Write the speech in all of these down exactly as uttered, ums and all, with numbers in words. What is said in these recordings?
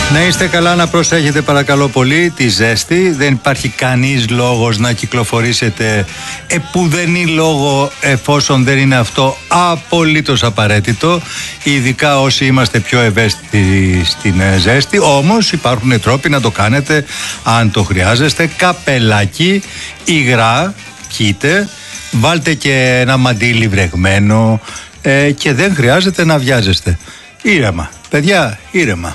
Να είστε καλά, να προσέχετε παρακαλώ πολύ τη ζέστη. Δεν υπάρχει κανείς λόγος να κυκλοφορήσετε επουδενή λόγο, εφόσον δεν είναι αυτό απολύτως απαραίτητο, ειδικά όσοι είμαστε πιο ευαίσθητοι στην ζέστη. Όμως υπάρχουν τρόποι να το κάνετε αν το χρειάζεστε. Καπελάκι, υγρά, πιείτε, βάλτε και ένα μαντίλι βρεγμένο ε, και δεν χρειάζεται να βιάζεστε. Ήρεμα, παιδιά, ήρεμα.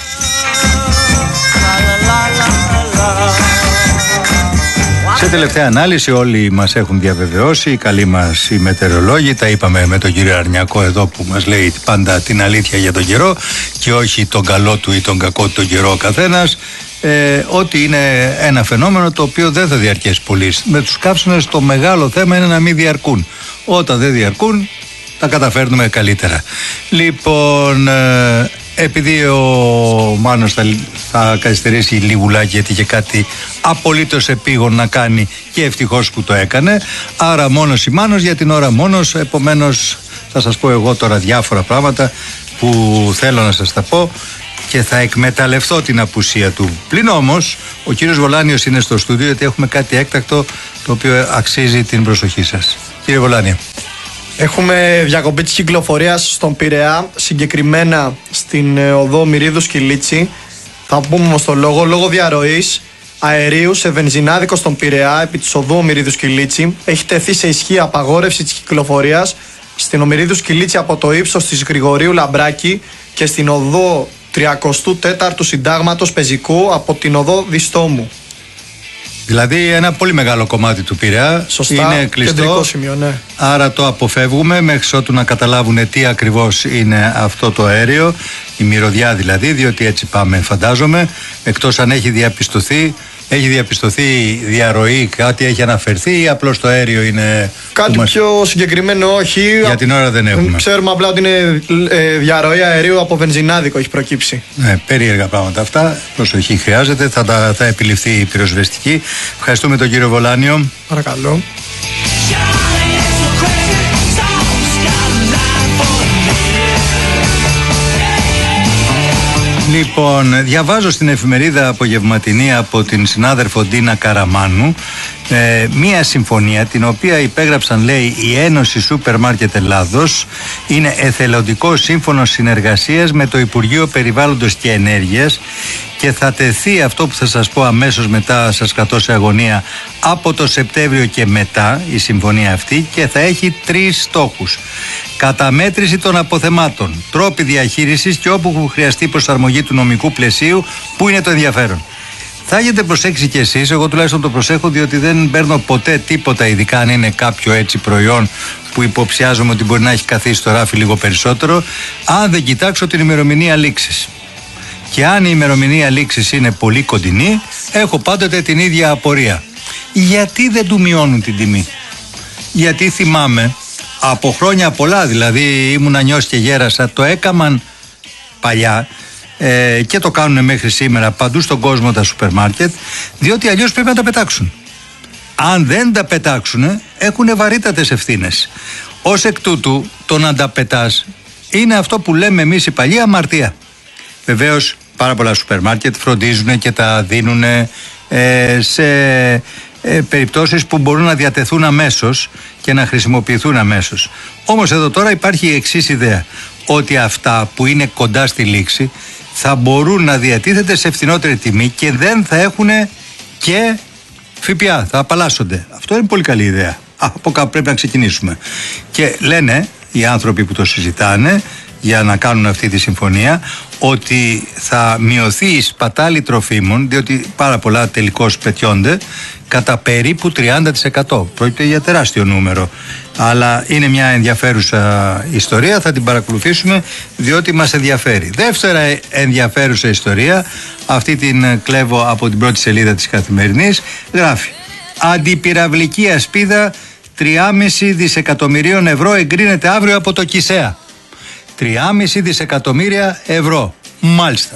Σε τελευταία ανάλυση όλοι μας έχουν διαβεβαιώσει, οι καλοί μας οι μετεωρολόγοι, τα είπαμε με τον κύριο Αρνιακό εδώ που μας λέει πάντα την αλήθεια για τον καιρό και όχι τον καλό του ή τον κακό του τον καιρό ο καθένας, ε, ότι είναι ένα φαινόμενο το οποίο δεν θα διαρκέσει πολύ. Με τους καύσονες το μεγάλο θέμα είναι να μην διαρκούν. Όταν δεν διαρκούν τα καταφέρνουμε καλύτερα. Λοιπόν, ε, επειδή ο Μάνος θα, θα καθυστερήσει λιγουλάκι γιατί είχε κάτι απολύτως επίγον να κάνει και ευτυχώς που το έκανε, άρα μόνος ή Μάνος, για την ώρα μόνος, επομένως θα σας πω εγώ τώρα διάφορα πράγματα που θέλω να σας τα πω και θα εκμεταλλευτώ την απουσία του. Πλην όμως ο κύριος Βολάνιος είναι στο στούντιο γιατί έχουμε κάτι έκτακτο το οποίο αξίζει την προσοχή σας. Κύριε Βολάνιο. Έχουμε διακοπή της κυκλοφορίας στον Πειραιά, συγκεκριμένα στην οδό Μυρίδους Κιλίτσι. Θα πούμε όμως το λόγο, λόγω διαρροής αερίου σε βενζινάδικο στον Πειραιά επί της οδού Μυρίδους Κιλίτσι. Έχει τεθεί σε ισχύ απαγόρευση της κυκλοφορίας στην Μυρίδους Κιλίτσι από το ύψος της Γρηγορίου Λαμπράκη και στην οδό τριακοστού τέταρτου Συντάγματος Πεζικού από την οδό Διστόμου. Δηλαδή ένα πολύ μεγάλο κομμάτι του Πειραιά. Σωστά, είναι κλειστό, κεντρικό σημείο, ναι. Άρα το αποφεύγουμε μέχρι ότου να καταλάβουν τι ακριβώς είναι αυτό το αέριο, η μυρωδιά δηλαδή, διότι έτσι πάμε φαντάζομαι, εκτός αν έχει διαπιστωθεί, έχει διαπιστωθεί διαρροή, κάτι έχει αναφερθεί ή απλώς το αέριο είναι... Κάτι μας... πιο συγκεκριμένο όχι. Για την ώρα δεν έχουμε. Ξέρουμε απλά ότι είναι ε, διαρροή αερίου από βενζινάδικο έχει προκύψει. Ναι, περίεργα πράγματα αυτά. Προσοχή χρειάζεται, θα, τα, θα επιληφθεί η πυροσβεστική. Ευχαριστούμε τον κύριο Βολάνιο. Παρακαλώ. Λοιπόν, διαβάζω στην εφημερίδα Απογευματινή από την συνάδελφο Ντίνα Καραμάνου ε, μία συμφωνία την οποία υπέγραψαν, λέει, η Ένωση Σούπερ Μάρκετ Ελλάδος. Είναι εθελοντικό σύμφωνο συνεργασίας με το Υπουργείο Περιβάλλοντος και Ενέργειας και θα τεθεί, αυτό που θα σας πω αμέσως μετά, σας κρατώ σε αγωνία, από το Σεπτέμβριο και μετά η συμφωνία αυτή, και θα έχει τρεις στόχους. Καταμέτρηση των αποθεμάτων, τρόποι διαχείρισης και όπου χρειαστεί προσαρμογή του νομικού πλαισίου, που είναι το ενδιαφέρον. Θα έχετε προσέξει κι εσείς, εγώ τουλάχιστον το προσέχω, διότι δεν παίρνω ποτέ τίποτα, ειδικά αν είναι κάποιο έτσι προϊόν που υποψιάζομαι ότι μπορεί να έχει καθίσει στο ράφι λίγο περισσότερο, αν δεν κοιτάξω την ημερομηνία λήξης. Και αν η ημερομηνία λήξης είναι πολύ κοντινή, έχω πάντοτε την ίδια απορία. Γιατί δεν του μειώνουν την τιμή? Γιατί θυμάμαι από χρόνια πολλά, δηλαδή ήμουν νιός και γέρασα, το έκαμαν παλιά ε, και το κάνουν μέχρι σήμερα παντού στον κόσμο τα σούπερ μάρκετ, διότι αλλιώς πρέπει να τα πετάξουν. Αν δεν τα πετάξουν, έχουν βαρύτατες ευθύνες. Ως εκ τούτου, το να τα πετάς είναι αυτό που λέμε εμείς οι παλιοί αμαρτία. Βεβαίως πάρα πολλά σούπερ μάρκετ φροντίζουν και τα δίνουν ε, σε ε, περιπτώσεις που μπορούν να διατεθούν αμέσως και να χρησιμοποιηθούν αμέσως. Όμως εδώ τώρα υπάρχει η εξής ιδέα, ότι αυτά που είναι κοντά στη λήξη θα μπορούν να διατίθεται σε φθηνότερη τιμή και δεν θα έχουν και ΦΠΑ, θα απαλλάσσονται. Αυτό είναι πολύ καλή ιδέα. Από κάπου πρέπει να ξεκινήσουμε. Και λένε οι άνθρωποι που το συζητάνε για να κάνουν αυτή τη συμφωνία ότι θα μειωθεί η σπατάλη τροφίμων, διότι πάρα πολλά τελικώς πετιόνται, κατά περίπου τριάντα τοις εκατό. Πρόκειται για τεράστιο νούμερο, αλλά είναι μια ενδιαφέρουσα ιστορία, θα την παρακολουθήσουμε διότι μας ενδιαφέρει. Δεύτερα ενδιαφέρουσα ιστορία, αυτή την κλέβω από την πρώτη σελίδα της Καθημερινής, γράφει: αντιπυραυλική ασπίδα τρία κόμμα πέντε δισεκατομμυρίων ευρώ εγκρίνεται αύριο από το ΚΙΣΕΑ. τρία κόμμα πέντε δισεκατομμύρια ευρώ. Μάλιστα.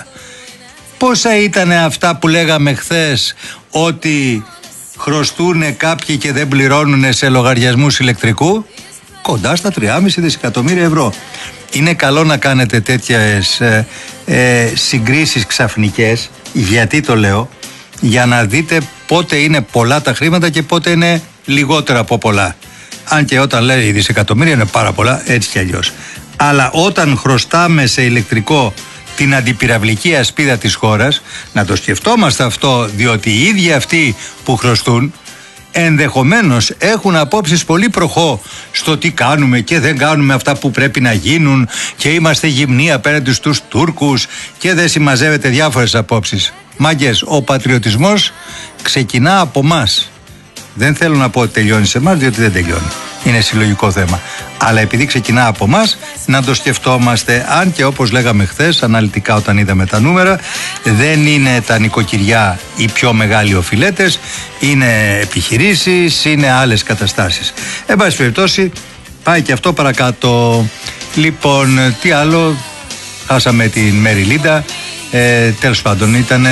Πόσα ήταν αυτά που λέγαμε χθες ότι χρωστούν κάποιοι και δεν πληρώνουν σε λογαριασμούς ηλεκτρικού? κοντά στα τρία κόμμα πέντε δισεκατομμύρια ευρώ. Είναι καλό να κάνετε τέτοιες ε, ε, συγκρίσεις ξαφνικές. Γιατί το λέω? Για να δείτε πότε είναι πολλά τα χρήματα και πότε είναι λιγότερα από πολλά. Αν και όταν λέει δισεκατομμύρια είναι πάρα πολλά, έτσι κι αλλιώς. Αλλά όταν χρωστάμε σε ηλεκτρικό την αντιπυραυλική ασπίδα της χώρας, να το σκεφτόμαστε αυτό, διότι οι ίδιοι αυτοί που χρωστούν ενδεχομένως έχουν απόψεις πολύ προχώ στο τι κάνουμε και δεν κάνουμε αυτά που πρέπει να γίνουν και είμαστε γυμνοί απέναντι στους Τούρκους και δεν συμμαζεύεται διάφορες απόψεις. Μάγκες, ο πατριωτισμός ξεκινά από μας. Δεν θέλω να πω ότι τελειώνει σε εμάς, διότι δεν τελειώνει. Είναι συλλογικό θέμα. Αλλά επειδή ξεκινά από εμάς, να το σκεφτόμαστε. Αν και όπως λέγαμε χθες, αναλυτικά όταν είδαμε τα νούμερα, δεν είναι τα νοικοκυριά οι πιο μεγάλοι οφειλέτες, είναι επιχειρήσεις, είναι άλλες καταστάσεις. Εν πάση περιπτώσει, πάει και αυτό παρακάτω. Λοιπόν, τι άλλο, χάσαμε την Μέρι Λίντα. Ε, τέλος πάντων, ήταν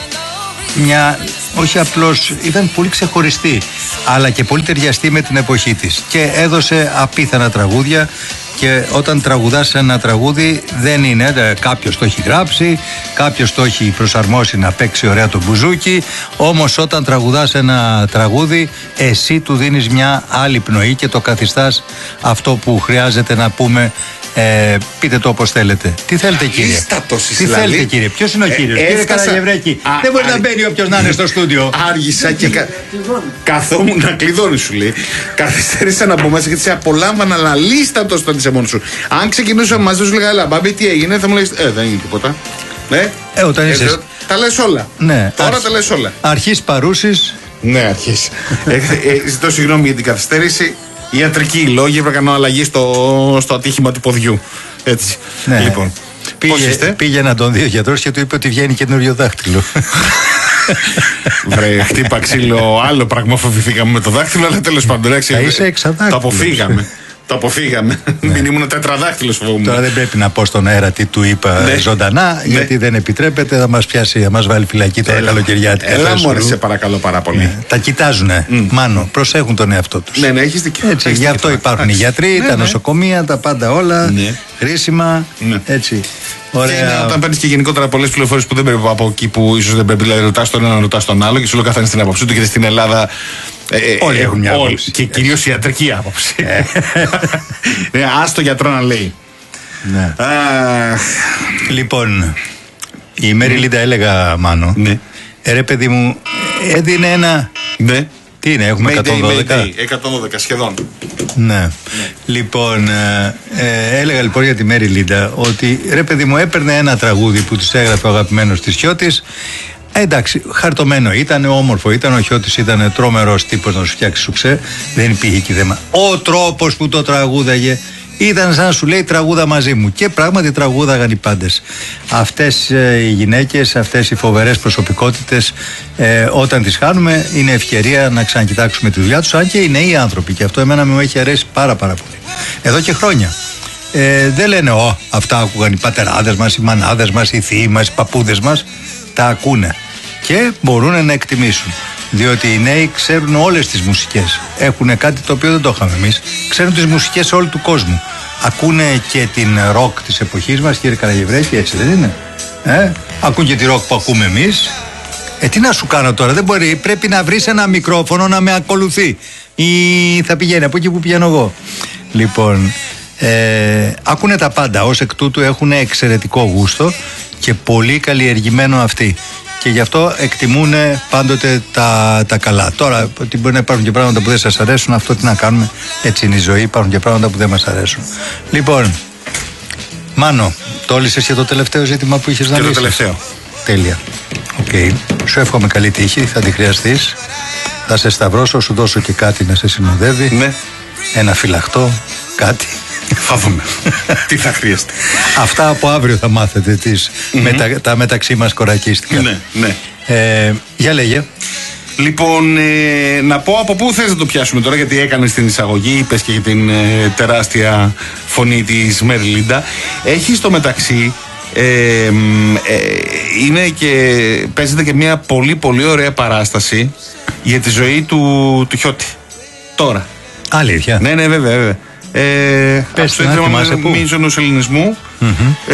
μια, όχι απλώς, ήταν πολύ ξεχωριστή, αλλά και πολύ ταιριαστή με την εποχή της και έδωσε απίθανα τραγούδια. Και όταν τραγουδάς ένα τραγούδι, δεν είναι κάποιος το έχει γράψει, κάποιος το έχει προσαρμόσει να παίξει ωραία το μπουζούκι. Όμως όταν τραγουδάς ένα τραγούδι, εσύ του δίνεις μια άλλη πνοή και το καθιστάς αυτό που χρειάζεται να πούμε. Ε, πείτε το όπως θέλετε. Τι θέλετε, κύριε? Τι θέλετε, κύριε? Ποιος είναι ο κύριος? Ε, κύριε Καραγευρέκη, δεν μπορεί α, να μπαίνει όποιος να είναι στο στούντιο. Άργησα και κα... καθόμουν να κλειδώνει, σου λέει. Καθυστέρησα από μέσα γιατί σε απολάμβανα, αλλά λίστατο το είσαι μόνο σου. Αν ξεκινούσα μαζί σου, λέγα, έλα, μπάμπη, τι έγινε? Θα μου λέγεις, ε, δεν είναι τίποτα. Ναι, ε, όταν είσαι. Ε, τα λες όλα. Ναι, τώρα αρχ... τα λες όλα. Αρχής παρούσης. Ναι, αρχής. ε, ε, ζητώ συγγνώμη για την καθυστέρηση. Ιατρική λόγοι, έπρεπε να κάνω αλλαγή στο, στο ατύχημα του ποδιού. Έτσι. Ναι. Λοιπόν, πήγε, πήγε να τον δει ο γιατρός και του είπε ότι βγαίνει καινούριο δάχτυλο. Βρε, χτύπα ξύλο, άλλο πράγμα φοβηθήκαμε με το δάχτυλο, αλλά τέλος πάντων. Θα είσαι εξαδάχτυλο. Το αποφύγαμε. Το αποφύγαμε. Ναι. Μην ήμουν τετραδάχτυλος, φοβόμουν. Τώρα δεν πρέπει να πω στον αέρα τι του είπα, ναι, ζωντανά, ναι, γιατί δεν επιτρέπεται, θα μας πιάσει, θα μας βάλει φυλακή τα καλοκαιριάτικα. Έλα μου, σε παρακαλώ πάρα πολύ. Ναι. Τα κοιτάζουνε, mm. Μάνο, προσέχουν τον εαυτό τους. Ναι, ναι, έχεις δίκιο. Έτσι, γι' αυτό υπάρχουν οι γιατροί, ναι, τα νοσοκομεία, ναι, τα πάντα όλα, ναι, χρήσιμα. Ναι. Έτσι. Ωραία. Και είναι όταν παίρνει και γενικότερα πολλές πληροφορίες που δεν πρέπει από εκεί που ίσως δεν πρέπει, δηλαδή ρωτάς τον ένα, ρωτάς τον άλλο και σου λέω καθένας την άποψή του, γιατί στην Ελλάδα. Ε, όλοι έχουν μια όλοι, άποψη. Και κυρίως ιατρική άποψη. Ναι, ας το γιατρό να λέει. Ναι. Λοιπόν, η Μέρι Λίντα έλεγα, Μάνο, ναι, ε, ρε παιδί μου, έδινε ένα. Ναι. Τι είναι, έχουμε εκατόν δώδεκα. εκατόν δώδεκα σχεδόν. Ναι. Ναι. Λοιπόν, ε, ε, έλεγα λοιπόν για τη Μέρι Λίντα ότι ρε παιδί μου έπαιρνε ένα τραγούδι που της έγραφε ο αγαπημένος της Χιώτης. Ε, εντάξει, χαρτωμένο ήταν, όμορφο ήταν, ο Χιώτης ήταν τρομερός τύπος να σου φτιάξει σουξέ, δεν υπήρχε και δέμα. Ο τρόπος που το τραγούδαγε ήταν σαν να σου λέει τραγούδα μαζί μου, και πράγματι τραγούδαγαν οι πάντες. Αυτές ε, οι γυναίκες, αυτές οι φοβερές προσωπικότητες, ε, όταν τις χάνουμε είναι ευκαιρία να ξανακοιτάξουμε τη δουλειά τους, αν και οι νέοι άνθρωποι, και αυτό εμένα μου έχει αρέσει πάρα πάρα πολύ εδώ και χρόνια. Ε, δεν λένε «Ω, αυτά άκουγαν οι πατεράδες μας, οι μανάδες μας, οι θείοι μας, οι παππούδες μας». Τα ακούνε και μπορούν να εκτιμήσουν, διότι οι νέοι ξέρουν όλες τις μουσικές, έχουν κάτι το οποίο δεν το είχαμε εμείς, ξέρουν τις μουσικές όλου του κόσμου, ακούνε και την ροκ της εποχής μας, κύριε Καραγευρέκη, έτσι δεν είναι? Ε? Ακούν και τη ροκ που ακούμε εμείς. Ε, τι να σου κάνω τώρα, δεν μπορεί, πρέπει να βρεις ένα μικρόφωνο να με ακολουθεί ή θα πηγαίνει από εκεί που πηγαίνω εγώ. Λοιπόν, ε, ακούνε τα πάντα, ως εκ τούτου έχουν εξαιρετικό γούστο και πολύ καλλιεργημένο αυτοί. Και γι' αυτό εκτιμούν πάντοτε τα, τα καλά. Τώρα, ότι μπορεί να υπάρχουν και πράγματα που δεν σας αρέσουν, αυτό τι να κάνουμε, έτσι είναι η ζωή, υπάρχουν και πράγματα που δεν μας αρέσουν. Λοιπόν, Μάνο, το όλησες και το τελευταίο ζήτημα που είχες να λύσεις? Και το τελευταίο. Τέλεια. Οκ. Okay. Σου εύχομαι καλή τύχη, θα τη χρειαστείς. Θα σε σταυρώσω, σου δώσω και κάτι να σε συνοδεύει. Ναι. Ένα φυλαχτό, κάτι. Θα δούμε. Τι θα χρειαστεί. Αυτά από αύριο θα μάθετε τις mm-hmm. μετα, τα μεταξύ μας κορακίστικα. Ναι, ναι. Ε, για λέγε. Λοιπόν, ε, να πω από πού θες να το πιάσουμε τώρα, γιατί έκανες την εισαγωγή, είπες και για την ε, τεράστια φωνή της Μέρι Λίντα. Έχει στο μεταξύ, ε, ε, είναι και, παίζεται και μια πολύ πολύ ωραία παράσταση για τη ζωή του, του Χιώτη. Τώρα. Αλήθεια? Ναι, ναι, βέβαια, βέβαια. Ε, Πες, να θυμάσαι πού. Μίζωνος ελληνισμού. Mm-hmm.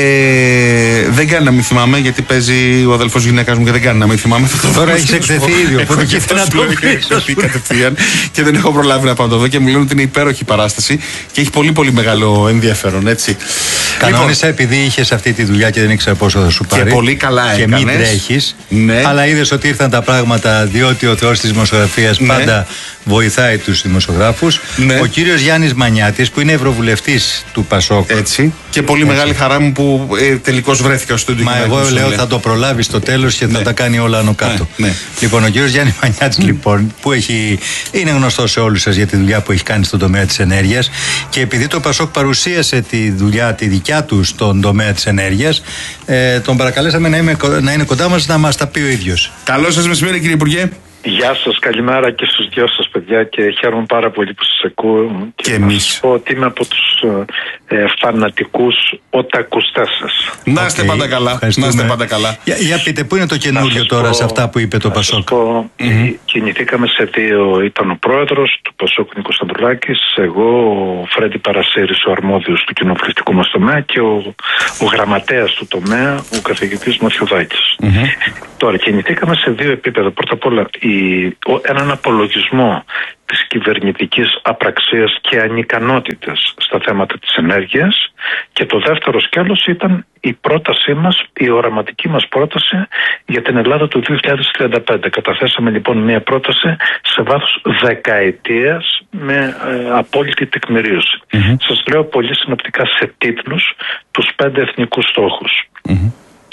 Ε, δεν κάνει να μην θυμάμαι, γιατί παίζει ο αδελφός γυναίκας μου και δεν κάνει να μην θυμάμαι. Τώρα έχεις εκτεθεί ήδη, οπότε και θέλω να το πεις κατευθείαν και δεν έχω προλάβει να πάω το δω και μου λένε ότι είναι υπέροχη παράσταση και έχει πολύ πολύ μεγάλο ενδιαφέρον, έτσι. Κανόνισα λοιπόν, επειδή είχες αυτή τη δουλειά και δεν ήξερα πόσο θα σου πάρει. Και πολύ καλά και έκανες. μην τρέχεις. Ναι. Αλλά είδες ότι ήρθαν τα πράγματα, διότι ο Θεός της δημοσιογραφίας ναι. πάντα βοηθάει τους δημοσιογράφους. Ναι. Ο κύριος Γιάννης Μανιάτης, που είναι ευρωβουλευτής του Πασόκ. Έτσι. Και πολύ Έτσι. μεγάλη χαρά μου που ε, τελικώς βρέθηκα στο στούντιο. Μα εγώ λέω θα το προλάβει στο τέλος και ναι. θα τα κάνει όλα άνω κάτω. Ναι. Ναι. Λοιπόν, ο κύριος Γιάννης Μανιάτης, mm. λοιπόν, που έχει, είναι γνωστός σε όλους σας για τη δουλειά που έχει κάνει στον τομέα της ενέργειας και επειδή το Πασόκ παρουσίασε τη δουλειά, τη δικιά του στον τομέα της ενέργειας, ε, τον παρακαλέσαμε να, είμαι, να είναι κοντά μας να μας τα πει ο ίδιος. Καλό σας μεσημέρι, κύριε Υπουργέ. Γεια σας, καλημέρα και στους δυο σας παιδιά και χαίρομαι πάρα πολύ που σας ακούω και, και να εμείς. σας πω ότι είμαι από τους ε, φανατικούς οτακουστές σας. Να είστε okay. πάντα καλά. Να είστε πάντα καλά. Για, για πείτε, πού είναι το καινούριο τώρα πω, σε αυτά που είπε το Πασόκ. Πω, mm-hmm. Κινηθήκαμε σε δύο, ήταν ο πρόεδρος του Πασόκ Νίκος Ανδρουλάκης, εγώ, ο Φρέντι Παρασέρης, ο αρμόδιος του κοινοβουλευτικού μας τομέα και ο, ο γραμματέας του τομέα, ο καθηγητής Μαθιουδάκης. Mm-hmm. Τώρα κινηθήκαμε σε δύο επίπεδα. Πρώτα απ' όλα η, ο, έναν απολογισμό της κυβερνητικής απραξίας και ανικανότητας στα θέματα της ενέργειας και το δεύτερο σκέλος ήταν η πρότασή μας, η οραματική μας πρόταση για την Ελλάδα του δύο χιλιάδες τριάντα πέντε. Καταθέσαμε λοιπόν μια πρόταση σε βάθος δεκαετίας με ε, απόλυτη τεκμηρίωση. Mm-hmm. Σας λέω πολύ συνοπτικά σε τίτλους τους πέντε εθνικούς στόχους. Mm-hmm.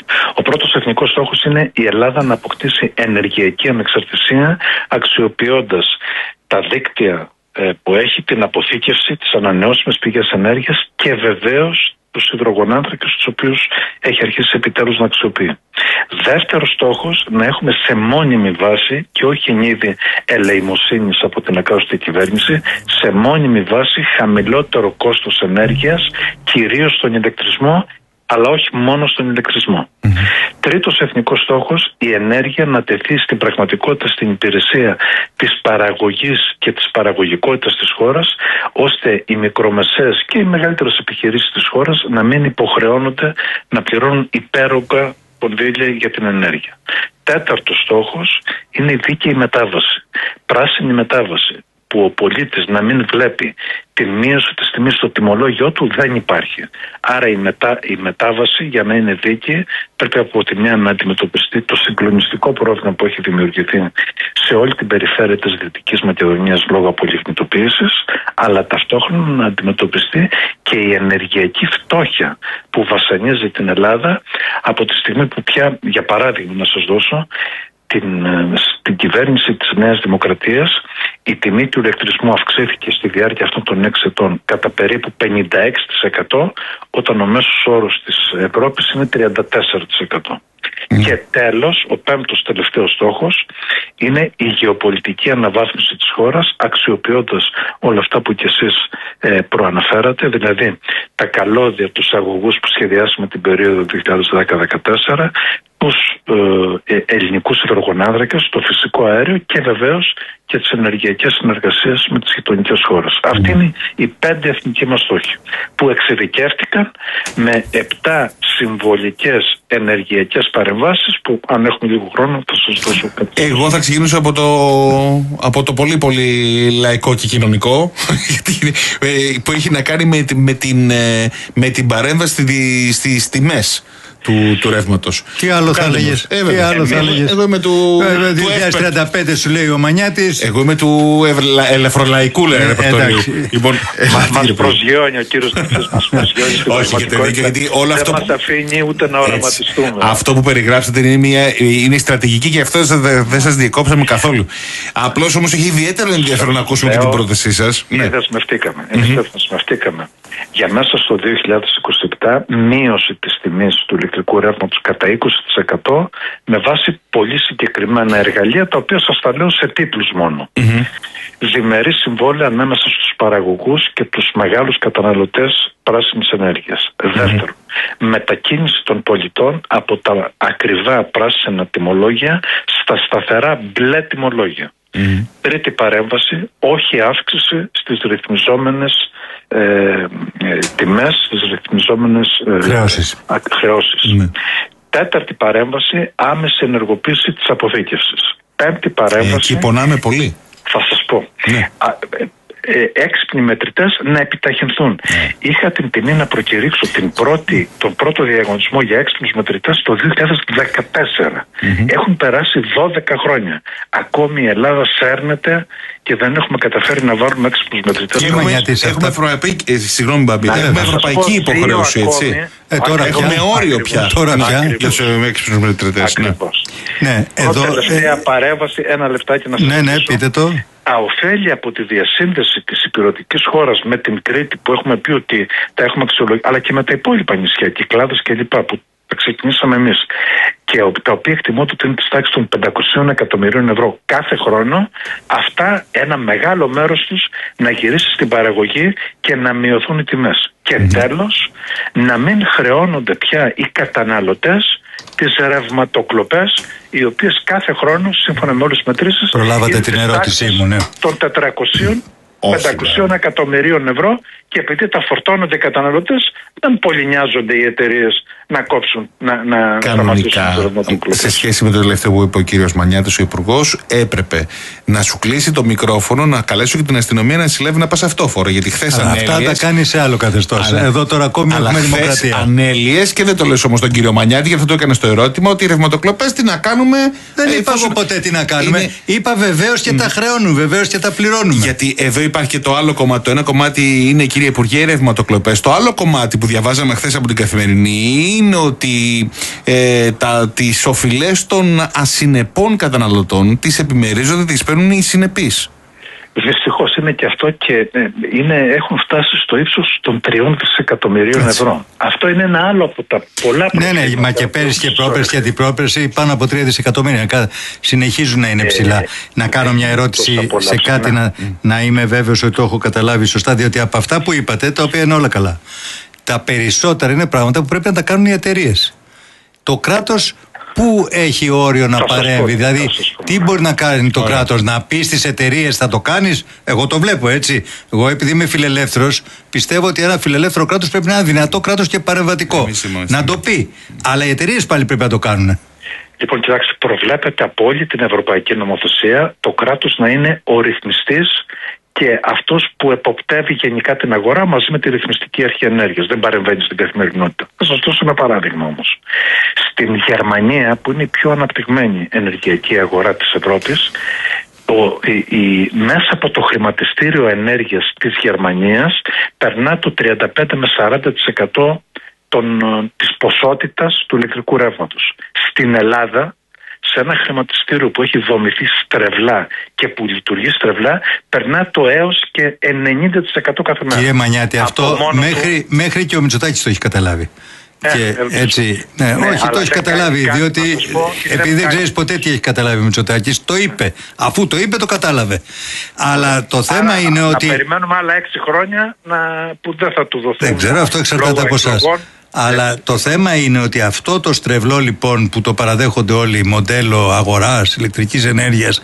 Ο πρώτος εθνικός στόχος είναι η Ελλάδα να αποκτήσει ενεργειακή ανεξαρτησία αξιοποιώντας τα δίκτυα ε, που έχει, την αποθήκευση, τις ανανεώσιμες πηγές ενέργειας και βεβαίως τους υδρογονάνθρακες τους οποίους έχει αρχίσει επιτέλους να αξιοποιεί. Δεύτερος στόχος, να έχουμε σε μόνιμη βάση και όχι εν είδη ελεημοσύνης από την εκάστοτε κυβέρνηση, σε μόνιμη βάση χαμηλότερο κόστος ενέργειας, κυρίως στον ηλεκτρισμό, αλλά όχι μόνο στον ηλεκτρισμό. Mm-hmm. Τρίτος εθνικός στόχος, η ενέργεια να τεθεί στην πραγματικότητα στην υπηρεσία της παραγωγής και της παραγωγικότητας της χώρας, ώστε οι μικρομεσαίες και οι μεγαλύτερες επιχειρήσεις της χώρας να μην υποχρεώνονται να πληρώνουν υπέρογκα κονδύλια για την ενέργεια. Τέταρτος στόχος είναι η δίκαιη μετάβαση, πράσινη μετάβαση, που ο πολίτης να μην βλέπει τη μείωση της τιμής στο τιμολόγιο του δεν υπάρχει. Άρα η, μετα, η μετάβαση για να είναι δίκαιη πρέπει από τη μια να αντιμετωπιστεί το συγκλονιστικό πρόβλημα που έχει δημιουργηθεί σε όλη την περιφέρεια της Δυτικής Μακεδονίας λόγω απολιγνητοποίησης, αλλά ταυτόχρονα να αντιμετωπιστεί και η ενεργειακή φτώχεια που βασανίζει την Ελλάδα από τη στιγμή που πια, για παράδειγμα να σας δώσω, Την, στην κυβέρνηση της Νέας Δημοκρατίας η τιμή του ηλεκτρισμού αυξήθηκε στη διάρκεια αυτών των έξι ετών κατά περίπου πενήντα έξι τοις εκατό όταν ο μέσος όρος της Ευρώπης είναι τριάντα τέσσερα τοις εκατό. Mm. Και τέλος, ο πέμπτος τελευταίος στόχος είναι η γεωπολιτική αναβάθμιση της χώρας αξιοποιώντας όλα αυτά που κι εσείς ε, προαναφέρατε, δηλαδή τα καλώδια, τους αγωγούς που σχεδιάσαμε την περίοδο δύο χιλιάδες δέκα δεκατέσσερα, τους ε, ε, ελληνικούς υδρογονάνθρακες, το φυσικό αέριο και βεβαίως και τις ενεργειακές συνεργασίες με τις γειτονικές χώρες. Mm. Αυτοί είναι οι πέντε εθνικοί μας στόχοι που εξειδικεύτηκαν με επτά συμβολικές ενεργειακές παρεμβάσεις που αν έχουμε λίγο χρόνο θα σας δώσω κάτι. Εγώ θα ξεκινήσω από το, από το πολύ πολύ λαϊκό και κοινωνικό που έχει να κάνει με, με, την, με την παρέμβαση στις, στις τιμές του, του ρεύματος. Τι άλλο θα έλεγες? Ε, Τι άλλο θα έλεγες? Εγώ είμαι του δύο χιλιάδες τριάντα πέντε σου λέει ο Μανιάτης. Εγώ είμαι του ελευθρολαϊκού λέει ρεπερτορίου. Λοιπόν, μας προσγειώνει ο κύριος Νίτσος, μας προσγειώνει στην πραγματικότητα. Δεν μας αφήνει ούτε να οραματιστούμε. Αυτό που περιγράψατε είναι, μια, είναι στρατηγική και αυτό δεν σας διεκόψαμε καθόλου. Απλώς όμως έχει ιδιαίτερο ενδιαφέρον να ακούσουμε και την πρότασή σας. Εμείς δεσμευτήκαμε. Εμείς δεσμευτήκαμε για μέσα στο δύο χιλιάδες είκοσι επτά μείωση της τιμής του ηλεκτρικού ρεύματος κατά είκοσι τοις εκατό με βάση πολύ συγκεκριμένα εργαλεία τα οποία σας τα λέω σε τίτλους μόνο. Mm-hmm. Διμερή συμβόλαια ανάμεσα στους παραγωγούς και τους μεγάλους καταναλωτές πράσινης ενέργειας. Mm-hmm. Δεύτερον, μετακίνηση των πολιτών από τα ακριβά πράσινα τιμολόγια στα σταθερά μπλε τιμολόγια. Mm-hmm. Τρίτη παρέμβαση, όχι αύξηση στις ρυθμιζόμενες ε, ε, τιμές στις ρυθμιζόμενες ε, χρεώσεις. χρεώσεις. Ναι. Τέταρτη παρέμβαση, άμεση ενεργοποίηση της αποθήκευσης. Πέμπτη παρέμβαση. Ε, εκεί πονάμε πολύ. Θα σας πω. Ναι. Α, ε, ε, έξυπνοι μετρητές να επιταχυνθούν. Ναι. Είχα την τιμή να προκηρύξω την πρώτη, τον πρώτο διαγωνισμό για έξυπνους μετρητές το δύο χιλιάδες δεκατέσσερα. Mm-hmm. Έχουν περάσει δώδεκα χρόνια. Ακόμη η Ελλάδα σέρνεται και δεν έχουμε καταφέρει να βάλουμε έξυπνους μετρητές. Έχουμε, έχουμε ευρωπαϊκή, ε, συγγνώμη Μπαμπή, ναι, έχουμε ευρωπαϊκή υποχρέωση, έτσι. Ε, τώρα έχουμε πια, όριο ακριβώς, πια. Τώρα πια. Για τους έξυπνους μετρητές. Ναι. Ναι, εδώ, τελευταία ε, παρέμβαση, ένα λεπτάκι να σας ναι, ναι, πείτε το. Τα ωφέλη από τη διασύνδεση της υπηρετικής χώρας με την Κρήτη, που έχουμε πει ότι τα έχουμε αξιολογήσει, αλλά και με τα υπόλοιπα νησιά, Κυκλάδες κλπ. Που τα ξεκινήσαμε εμείς, και τα οποία εκτιμώνται ότι είναι της τάξης των πεντακόσια εκατομμυρίων ευρώ κάθε χρόνο, αυτά ένα μεγάλο μέρος τους να γυρίσει στην παραγωγή και να μειωθούν οι τιμές. Και mm-hmm. τέλος, να μην χρεώνονται πια οι καταναλωτές τις ρευματοκλοπές, οι οποίες κάθε χρόνο, σύμφωνα με όλες τις μετρήσεις, προλάβατε την ερώτησή μου, ναι. των τετρακοσίων με πεντακόσια εκατομμυρίων ευρώ, και επειδή τα φορτώνονται οι καταναλωτές, δεν πολύ νοιάζονται οι εταιρείες να κόψουν, να, να κανονικά, σε σχέση με το τελευταίο που είπε ο κύριος Μανιάτης, ο Υπουργός, έπρεπε να σου κλείσει το μικρόφωνο, να καλέσω και την αστυνομία να συλλεύει να πας αυτόφορο. Γιατί χθες ανέλυες. Αυτά τα κάνει σε άλλο καθεστώς. Εδώ τώρα ακόμη αλλά έχουμε δημοκρατία. Ανέλυες, και δεν το λες όμως τον κύριο Μανιάτη, γιατί αυτό το έκανε στο ερώτημα, ότι οι ρευματοκλοπές τι να κάνουμε. Δεν ε, είπα εγώ ποτέ τι να κάνουμε. Είναι... Είπα βεβαίως και mm. τα χρεώνουν, βεβαίως και τα πληρώνουμε. Γιατί εδώ υπάρχει και το άλλο κομμάτι. Το ένα κομμάτι είναι, κύριε Υπουργέ, οι ρευματοκλοπές. Το άλλο κομμάτι που διαβάζαμε χθες από την Καθημερινή είναι ότι ε, τα, τις οφειλές των ασυνεπών καταναλωτών τις επιμερίζονται, τις παίρνουν οι συνεπείς. Δυστυχώς είναι και αυτό, και είναι, έχουν φτάσει στο ύψος των τριών δισεκατομμυρίων ευρώ. Αυτό είναι ένα άλλο από τα πολλά προβλήματα. Ναι, ναι, μα και πέρυσι και πρόπερσι και αντιπρόπερσι πάνω από τρία δισεκατομμύρια. Συνεχίζουν να είναι ψηλά. Ε, να κάνω μια ερώτηση σε κάτι να, mm. να είμαι βέβαιος ότι το έχω καταλάβει σωστά, διότι από αυτά που είπατε, τα οποία είναι όλα καλά, τα περισσότερα είναι πράγματα που πρέπει να τα κάνουν οι εταιρείες. Το κράτος πού έχει όριο να παρέμβει, δηλαδή τι μπορεί να κάνει το κράτος, να πει στις εταιρείες θα το κάνεις? Εγώ το βλέπω έτσι. Εγώ, επειδή είμαι φιλελεύθερος, πιστεύω ότι ένα φιλελεύθερο κράτος πρέπει να είναι δυνατό κράτος και παρεμβατικό. Να το πει. Αλλά οι εταιρείες πάλι πρέπει να το κάνουν. Λοιπόν, κοιτάξτε, προβλέπεται από όλη την ευρωπαϊκή νομοθεσία το κράτος να είναι ο ρυθμιστής και αυτός που εποπτεύει γενικά την αγορά μαζί με τη ρυθμιστική αρχή ενέργειας. Δεν παρεμβαίνει στην καθημερινότητα. Θα σας δώσω ένα παράδειγμα όμως. Στην Γερμανία, που είναι η πιο αναπτυγμένη ενεργειακή αγορά της Ευρώπης, το, η, η, μέσα από το χρηματιστήριο ενέργειας της Γερμανίας περνά το τριάντα πέντε με σαράντα τοις εκατό των, της ποσότητας του ηλεκτρικού ρεύματος. Στην Ελλάδα, σε ένα χρηματιστήριο που έχει δομηθεί στρεβλά και που λειτουργεί στρεβλά, περνά το έως και ενενήντα τοις εκατό κάθε μέρα. Κύριε Μανιάτη, αυτό μέχρι, του... μέχρι και ο Μητσοτάκης το έχει καταλάβει. Ε, και ε, έτσι, ναι, ναι, όχι, το έχει καταλάβει, κάνει, διότι επειδή δεν ξέρεις ποτέ τι έχει καταλάβει ο Μητσοτάκης, το είπε. Αφού το είπε, το κατάλαβε. Αλλά το θέμα Άρα, είναι να, ότι. Να περιμένουμε άλλα έξι χρόνια να, που δεν θα του δοθεί. Δεν ξέρω, αυτό εξαρτάται από εσάς. Αλλά το θέμα είναι ότι αυτό το στρεβλό, λοιπόν, που το παραδέχονται όλοι, μοντέλο αγοράς ηλεκτρικής ενέργειας,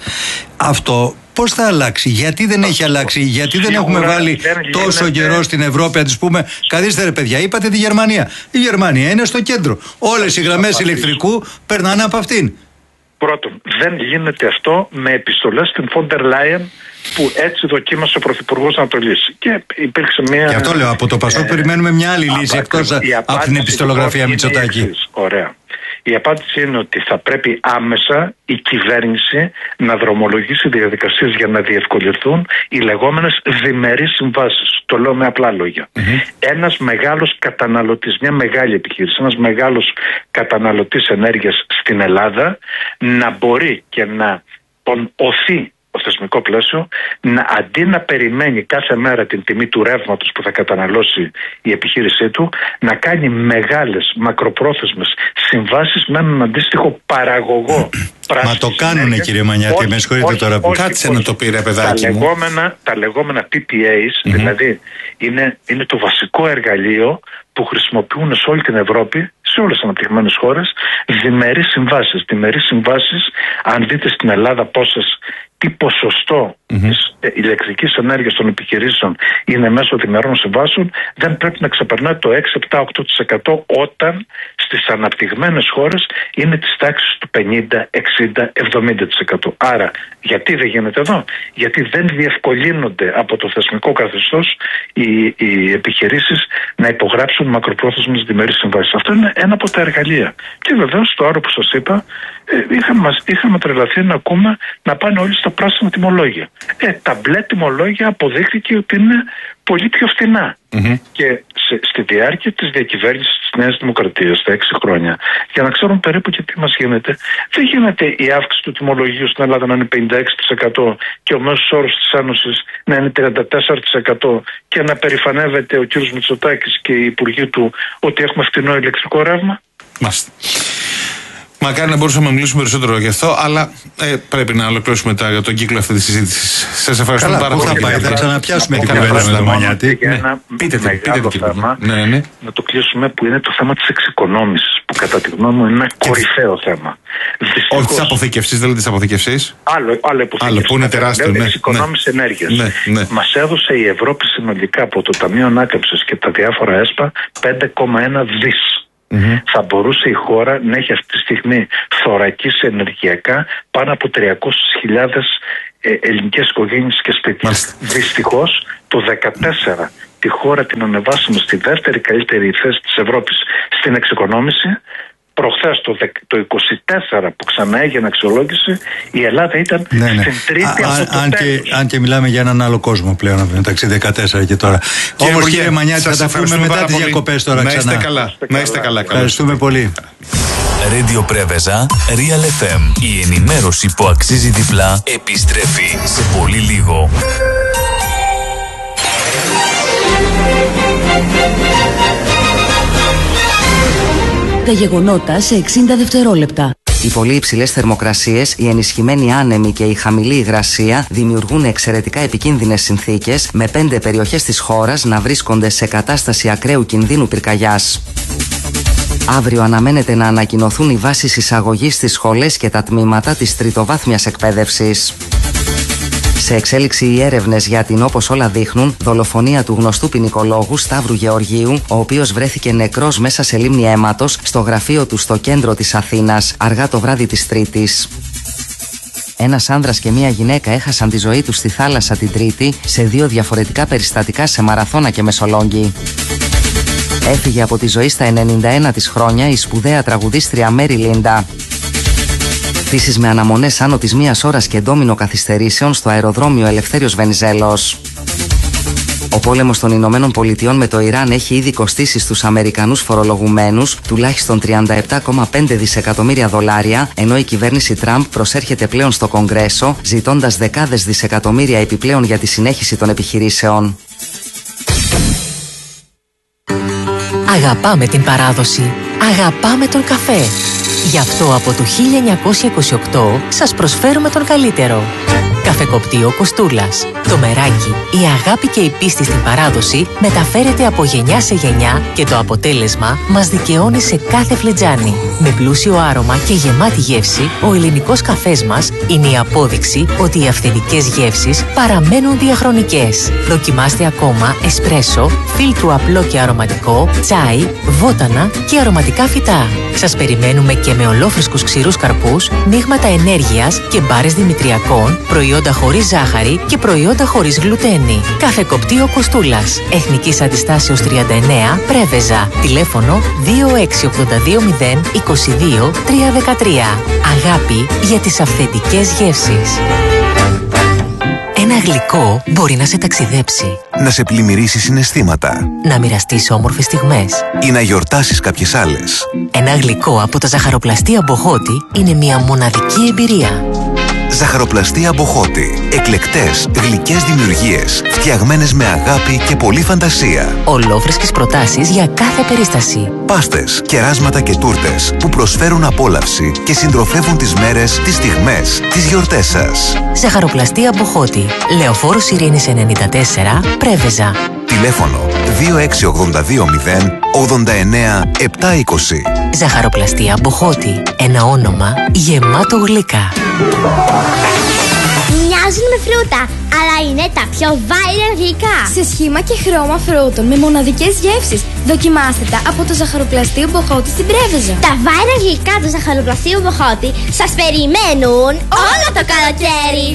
αυτό πώς θα αλλάξει, γιατί δεν έχει αλλάξει, γιατί δεν έχουμε βάλει τόσο καιρό στην Ευρώπη να τις πούμε, καθίστε ρε παιδιά, είπατε τη Γερμανία. Η Γερμανία είναι στο κέντρο. Όλες οι γραμμές ηλεκτρικού περνάνε από αυτήν. Πρώτον, δεν γίνεται αυτό με επιστολές στην Φόντερ Λάιεν, που έτσι δοκίμασε ο Πρωθυπουργός να το λύσει. Και υπήρξε μια. Και αυτό λέω, από το Πασόκ ε, περιμένουμε μια άλλη λύση εκτός από την επιστολογραφία Μητσοτάκη. Ωραία. Η απάντηση είναι ότι θα πρέπει άμεσα η κυβέρνηση να δρομολογήσει διαδικασίες για να διευκολυνθούν οι λεγόμενες διμερείς συμβάσεις. Το λέω με απλά λόγια. Mm-hmm. Ένας μεγάλος καταναλωτής, μια μεγάλη επιχείρηση, ένας μεγάλος καταναλωτής ενέργειας στην Ελλάδα να μπορεί και να τον οθεί το θεσμικό πλαίσιο, να αντί να περιμένει κάθε μέρα την τιμή του ρεύματος που θα καταναλώσει η επιχείρησή του, να κάνει μεγάλες μακροπρόθεσμες συμβάσεις με έναν αντίστοιχο παραγωγό. Μα το κάνουνε, κύριε Μανιάτη, με συγχωρείτε τώρα που κάτσε να το πήρε παιδάκι τα μου. Λεγόμενα, τα λεγόμενα πι πι έις, mm-hmm. δηλαδή είναι, είναι το βασικό εργαλείο που χρησιμοποιούν σε όλη την Ευρώπη, σε όλες τις αναπτυγμένες χώρες, διμερείς συμβάσεις. Διμερείς συμβάσεις, αν δείτε στην Ελλάδα πόσες, τι ποσοστό mm-hmm. mm-hmm. της ηλεκτρικής ενέργειας των επιχειρήσεων είναι μέσω διμερών συμβάσεων, δεν πρέπει να ξεπερνάει το έξι, επτά, οκτώ τοις εκατό όταν στις αναπτυγμένες χώρες είναι της τάξης του πενήντα, εξήντα, εβδομήντα τοις εκατό. Άρα γιατί δεν γίνεται εδώ? Γιατί δεν διευκολύνονται από το θεσμικό καθεστώς οι, οι επιχειρήσεις να υπογράψουν μακροπρόθεσμες διμερείς συμβάσεις. Αυτό είναι ένα από τα εργαλεία. Και βεβαίως το άλλο που σας είπα, ε, είχαμε, είχαμε τρελαθεί να ακούμε να πάνε όλοι στα πράσινα τιμολόγια. Ε, τα μπλε τιμολόγια αποδείχθηκε ότι είναι πολύ πιο φθηνά. Mm-hmm. Και σε, στη διάρκεια της διακυβέρνησης της Νέας Δημοκρατίας, τα έξι χρόνια, για να ξέρουν περίπου και τι μας γίνεται, δεν γίνεται η αύξηση του τιμολογίου στην Ελλάδα να είναι πενήντα έξι τοις εκατό και ο μέσος όρος της Ένωσης να είναι τριάντα τέσσερα τοις εκατό και να περηφανεύεται ο κ. Μητσοτάκης και οι υπουργοί του ότι έχουμε φθηνό ηλεκτρικό ρεύμα. Μάλιστα. Μακάρι να μπορούσαμε να μιλήσουμε περισσότερο γι' αυτό, αλλά ε, πρέπει να ολοκληρώσουμε για τον κύκλο αυτή τη συζήτηση. Σας ευχαριστούμε πάρα πολύ. Πού θα πάει, θα ξαναπιάσουμε την κουβέντα με τον Μανιάτη. Για ένα πείτε μεγάλο πείτε θέμα, ναι, ναι. να το κλείσουμε, που είναι το θέμα της εξοικονόμησης, που κατά τη γνώμη μου είναι ένα κορυφαίο θέμα. Δυστυχώς, όχι της αποθήκευσης, δεν λέτε της αποθήκευσης. Άλλο, άλλο αποθήκευση. Άλλο, που είναι τεράστιο. Ναι, εξοικονόμηση ναι, ενέργειας. Ναι, ναι. Μας έδωσε η Ευρώπη συνολικά από το Ταμείο Ανάκαμψης και τα διάφορα ΕΣΠΑ πέντε κόμμα ένα δις. Mm-hmm. Θα μπορούσε η χώρα να έχει αυτή τη στιγμή θωρακίσει ενεργειακά πάνω από τριακόσιες χιλιάδες ε, ελληνικές οικογένειες και σπίτια. Δυστυχώς το δεκατέσσερα τη χώρα την ανεβάσαμε στη δεύτερη καλύτερη θέση της Ευρώπης στην εξοικονόμηση. Προχθές το, το είκοσι τέσσερα που ξανά έγινε αξιολόγηση, η Ελλάδα ήταν ναι, ναι. στην τρίτη Α, από το αν, και, αν και μιλάμε για έναν άλλο κόσμο πλέον μεταξύ δεκατέσσερα και τώρα. Όμως κύριε Μανιάτη, θα τα πούμε μετά τις διακοπές τώρα να ξανά. Είστε καλά. Να είστε καλά. Ευχαριστούμε πολύ. Radio Πρέβεζα, Real εφ εμ. Η ενημέρωση που αξίζει διπλά επιστρέφει σε πολύ λίγο. Τα γεγονότα σε εξήντα δευτερόλεπτα. Οι πολύ υψηλές θερμοκρασίες, η ενισχυμένη άνεμη και η χαμηλή υγρασία δημιουργούν εξαιρετικά επικίνδυνες συνθήκες, με πέντε περιοχές της χώρας να βρίσκονται σε κατάσταση ακραίου κινδύνου πυρκαγιάς. Αύριο αναμένεται να ανακοινωθούν οι βάσεις εισαγωγής στις σχολές και τα τμήματα της τριτοβάθμιας εκπαίδευσης. Σε εξέλιξη οι έρευνες για την, όπως όλα δείχνουν, δολοφονία του γνωστού ποινικολόγου Σταύρου Γεωργίου, ο οποίος βρέθηκε νεκρός μέσα σε λίμνη αίματος στο γραφείο του στο κέντρο της Αθήνας, αργά το βράδυ της Τρίτης. Ένας άνδρας και μία γυναίκα έχασαν τη ζωή τους στη θάλασσα την Τρίτη σε δύο διαφορετικά περιστατικά σε Μαραθώνα και Μεσολόγγι. Έφυγε από τη ζωή στα ενενήντα ένα της χρόνια η σπουδαία τραγουδίστρια Μέρι Λίντα. Πτήσεις με αναμονές άνω της μίας ώρας και ντόμινο καθυστερήσεων στο αεροδρόμιο Ελευθέριος Βενιζέλος. Ο πόλεμος των Ηνωμένων Πολιτειών με το Ιράν έχει ήδη κοστίσει στους Αμερικανούς φορολογουμένους τουλάχιστον τριάντα επτά κόμμα πέντε δισεκατομμύρια δολάρια, ενώ η κυβέρνηση Τραμπ προσέρχεται πλέον στο Κογκρέσο, ζητώντας δεκάδες δισεκατομμύρια επιπλέον για τη συνέχιση των επιχειρήσεων. Αγαπάμε την παράδοση. Αγαπάμε τον καφέ. Γι' αυτό από το χίλια εννιακόσια είκοσι οκτώ σας προσφέρουμε τον καλύτερο. Καφεκοπτείο Κοστούλας. Το μεράκι, η αγάπη και η πίστη στην παράδοση μεταφέρεται από γενιά σε γενιά και το αποτέλεσμα μας δικαιώνει σε κάθε φλετζάνι. Με πλούσιο άρωμα και γεμάτη γεύση, ο ελληνικός καφές μας είναι η απόδειξη ότι οι αυθεντικές γεύσεις παραμένουν διαχρονικές. Δοκιμάστε ακόμα εσπρέσο, φίλτρου απλό και αρωματικό, τσάι, βότανα και αρωματικά φυτά. Σας περιμένουμε και με ολόφρυσκους ξηρούς καρπούς, μείγματα ενέργειας και μπάρες δημητριακών, προϊόντα χωρίς ζάχαρη και προϊόντα χωρίς γλουτένη. Καφεκοπτείο Κοστούλας. Εθνικής Αντιστάσεως τριάντα εννέα, Πρέβεζα. Τηλέφωνο δύο έξι οκτώ δύο μηδέν είκοσι δύο τριακόσια δεκατρία. Αγάπη για τις αυθεντικές γεύσεις. Ένα γλυκό μπορεί να σε ταξιδέψει, να σε πλημμυρίσει συναισθήματα, να μοιραστείς όμορφες στιγμές ή να γιορτάσεις κάποιες άλλες. Ένα γλυκό από τα ζαχαροπλαστεία Μποχώτη είναι μια μοναδική εμπειρία. Ζαχαροπλαστεία Μποχώτη. Εκλεκτές, γλυκές δημιουργίες, φτιαγμένες με αγάπη και πολλή φαντασία. Ολόφρυσκες προτάσεις για κάθε περίσταση. Πάστες, κεράσματα και τούρτες που προσφέρουν απόλαυση και συντροφεύουν τις μέρες, τις στιγμές, τις γιορτές σας. Ζαχαροπλαστεία Μποχώτη. Λεωφόρος Ειρήνης ενενήντα τέσσερα, Πρέβεζα. Τηλέφωνο δύο έξι οκτώ δύο μηδέν ογδόντα εννέα επτακόσια είκοσι. Ζαχαροπλαστεία Μποχώτη. Ένα όνομα γεμάτο γλυκά. Μια μοιάζουν με φρούτα, αλλά είναι τα πιο viral γλυκά. Σε σχήμα και χρώμα φρούτων με μοναδικές γεύσεις. Δοκιμάστε τα από το ζαχαροπλαστείο Μποχώτη στην Πρέβεζα. Τα viral γλυκά του ζαχαροπλαστείου Μποχώτη σας περιμένουν όλο το καλοκαίρι.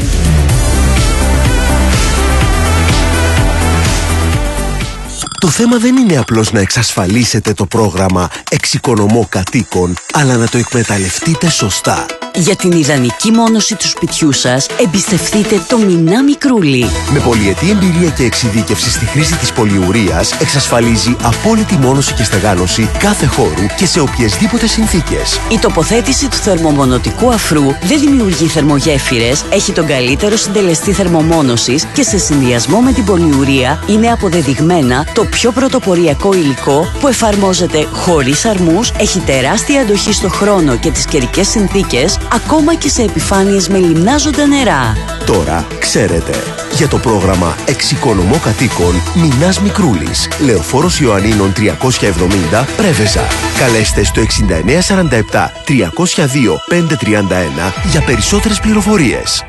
Το θέμα δεν είναι απλώς να εξασφαλίσετε το πρόγραμμα Εξοικονομώ Κατοίκων, αλλά να το εκμεταλλευτείτε σωστά. Για την ιδανική μόνωση του σπιτιού σας, εμπιστευτείτε το Μινά Μικρούλι. Με πολυετή εμπειρία και εξειδίκευση στη χρήση της πολυουρίας, εξασφαλίζει απόλυτη μόνωση και στεγάνωση κάθε χώρου και σε οποιασδήποτε συνθήκες. Η τοποθέτηση του θερμομονωτικού αφρού δεν δημιουργεί θερμογέφυρες, έχει τον καλύτερο συντελεστή θερμομόνωσης και σε συνδυασμό με την πολυουρία είναι αποδεδειγμένα το πιο πρωτοποριακό υλικό που εφαρμόζεται χωρίς αρμούς, έχει τεράστια αντοχή στο χρόνο και τις καιρικές συνθήκες, ακόμα και σε επιφάνειες με λιμνάζοντα νερά. Τώρα ξέρετε. Για το πρόγραμμα Εξοικονομώ Κατοίκων, Μινάς Μικρούλης, Λεωφόρος Ιωαννίνων τριακόσια εβδομήντα, Πρέβεζα. Καλέστε στο εξήντα εννέα σαράντα επτά τριακόσια δύο πεντακόσια τριάντα ένα για περισσότερες πληροφορίες.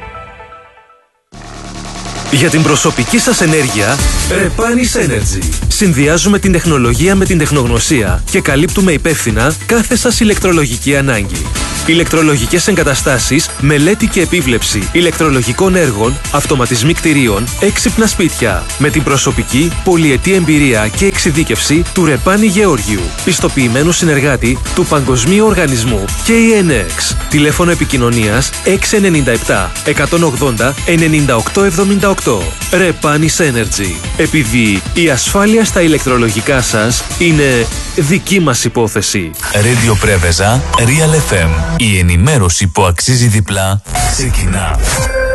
Για την προσωπική σας ενέργεια, Repanis Energy. Συνδυάζουμε την τεχνολογία με την τεχνογνωσία και καλύπτουμε υπεύθυνα κάθε σας ηλεκτρολογική ανάγκη. Ηλεκτρολογικές εγκαταστάσεις, μελέτη και επίβλεψη ηλεκτρολογικών έργων, αυτοματισμοί κτηρίων, έξυπνα σπίτια. Με την προσωπική, πολυετή εμπειρία και εξειδίκευση του Ρεπάνη Γεώργιου, πιστοποιημένου συνεργάτη του Παγκοσμίου Οργανισμού κέι εν εξ. Τηλέφωνο επικοινωνίας έξι εννιά επτά εκατόν ογδόντα ενενήντα οκτώ εβδομήντα οκτώ. Repanis Energy. Επειδή η ασφάλεια στα ηλεκτρολογικά σας είναι δική μας υπόθεση. Radio Πρέβεζα, Real εφ εμ. Η ενημέρωση που αξίζει διπλά ξεκινά.